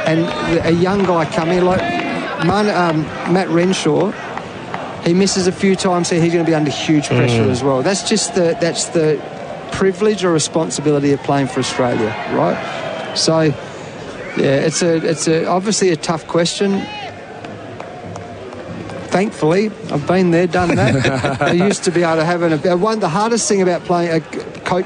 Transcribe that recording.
and a young guy coming like Matt Renshaw, he misses a few times, so he's going to be under huge pressure as well. That's just the privilege or responsibility of playing for Australia, right? So, yeah, it's obviously a tough question. Thankfully, I've been there, done that. I used to be able to have the hardest thing about playing